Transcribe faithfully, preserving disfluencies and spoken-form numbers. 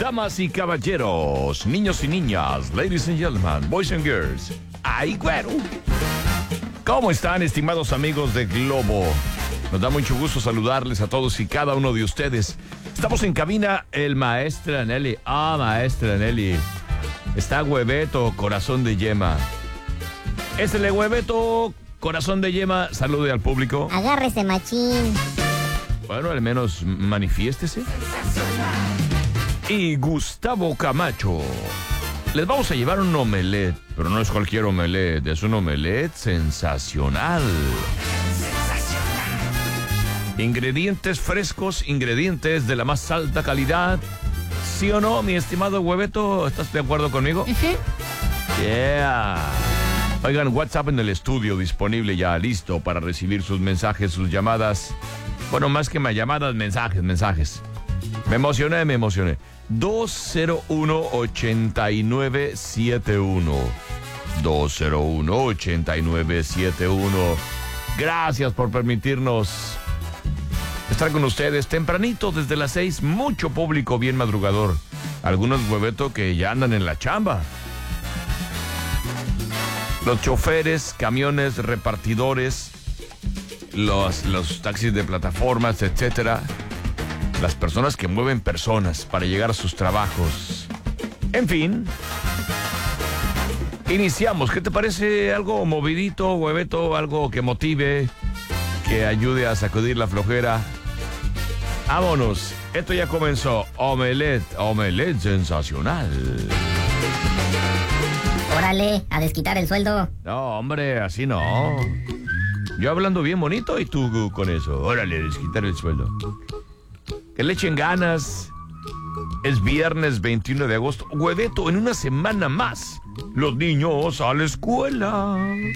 Damas y caballeros, niños y niñas, ladies and gentlemen, boys and girls. ¡Ay, güero! ¿Cómo están, estimados amigos de Globo? Nos da mucho gusto saludarles a todos y cada uno de ustedes. Estamos en cabina, el maestro Nelly. Ah, maestra Nelly. Está Hueveto, corazón de yema. Este le Hueveto, corazón de yema. Salude al público. Agárrese, machín. Bueno, al menos manifiéstese. Y Gustavo Camacho. Les vamos a llevar un omelette, pero no es cualquier omelette, es un omelette sensacional. Ingredientes frescos, ingredientes de la más alta calidad. ¿Sí o no, mi estimado Hueveto? ¿Estás de acuerdo conmigo? Uh-huh. Yeah. Oigan, WhatsApp en el estudio disponible ya, listo para recibir sus mensajes, sus llamadas. Bueno, más que más llamadas, mensajes, mensajes. Me emocioné, me emocioné. dos cero uno, ocho nueve siete uno. dos cero uno, ocho nueve siete uno. Gracias por permitirnos estar con ustedes tempranito desde las seis. Mucho público bien madrugador. Algunos Hueveto que ya andan en la chamba. Los choferes, camiones, repartidores, los, los taxis de plataformas, etcétera. Las personas que mueven personas para llegar a sus trabajos. En fin. Iniciamos. ¿Qué te parece? Algo movidito, Hueveto, algo que motive, que ayude a sacudir la flojera. Vámonos. Esto ya comenzó. Omelette, omelette sensacional. Órale, a desquitar el sueldo. No, hombre, así no. Yo hablando bien bonito y tú con eso. Órale, desquitar el sueldo. Que le echen ganas. Es viernes veintiuno de agosto. Hueveto, en una semana más, los niños a la escuela.